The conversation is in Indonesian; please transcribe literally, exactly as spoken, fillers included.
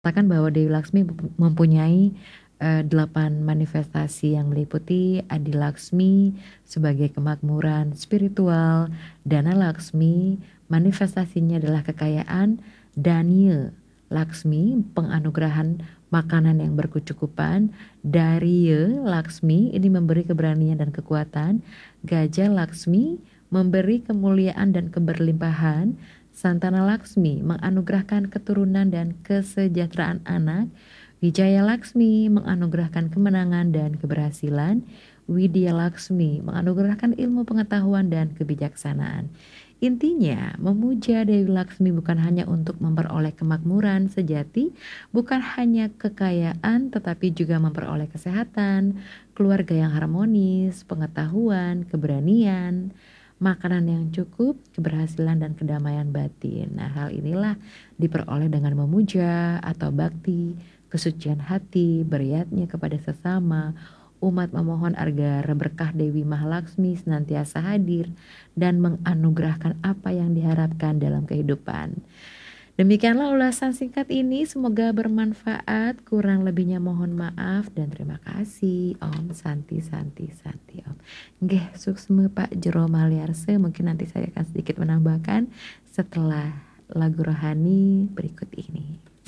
Katakan bahwa Dewi Laksmi mempunyai uh, delapan manifestasi yang meliputi Adi Laksmi sebagai kemakmuran spiritual, Dana Laksmi manifestasinya adalah kekayaan, Daniel Laksmi penganugerahan makanan yang berkecukupan, Darya Laksmi ini memberi keberanian dan kekuatan, Gajah Laksmi memberi kemuliaan dan keberlimpahan, Santana Laksmi menganugerahkan keturunan dan kesejahteraan anak, Wijaya Laksmi menganugerahkan kemenangan dan keberhasilan, Widya Laksmi menganugerahkan ilmu pengetahuan dan kebijaksanaan. Intinya, memuja Dewi Laksmi bukan hanya untuk memperoleh kemakmuran sejati, bukan hanya kekayaan, tetapi juga memperoleh kesehatan, keluarga yang harmonis, pengetahuan, keberanian, makanan yang cukup, keberhasilan dan kedamaian batin. Nah, hal inilah diperoleh dengan memuja atau bakti, kesucian hati, beriatnya kepada sesama. Umat memohon agar berkah Dewi Mahalaksmi senantiasa hadir dan menganugerahkan apa yang diharapkan dalam kehidupan. Demikianlah ulasan singkat ini, semoga bermanfaat. Kurang lebihnya mohon maaf dan terima kasih. Om Santi Santi Santi Om. Nggih, suksme Pak Jero Maliarse, mungkin nanti saya akan sedikit menambahkan setelah lagu rohani berikut ini.